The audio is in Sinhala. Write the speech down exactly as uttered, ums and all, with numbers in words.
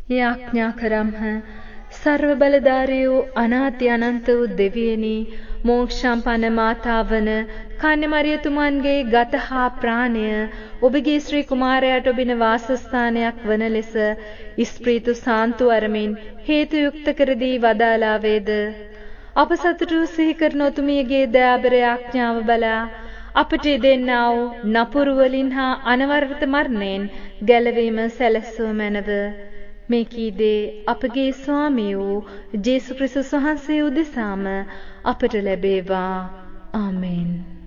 යාඥා කරම්හ. සර්ව බලධාරී වූ අනාති අනන්ත වූ දෙවියනි, මෝක්ෂම්පන්න මාතාවන කන්‍යමරියතුමන්ගේ ගත හා ප්‍රාණය ඔබගේ ශ්‍රී කුමාරයාට ඔබින වාසස්ථානයක් වන ලෙස ස්ප්‍රීතු සාන්තු අරමින් හේතු යුක්ත කර දී වදාලා වේද. අප සතුටු සිහි කරන ඔතුමියගේ දයාබර යාඥාව බලා අපට දෙන්නා වූ නපුරු වලින් හා අනවරත මරණයෙන් ගැලවීම සැලැස්සුව මැනව. මේ කීදේ අපගේ ස්වාමී වූ ජේසු ක්‍රිස්තුස් වහන්සේ උදෙසාම අපට ලැබේවා. ආමෙන්.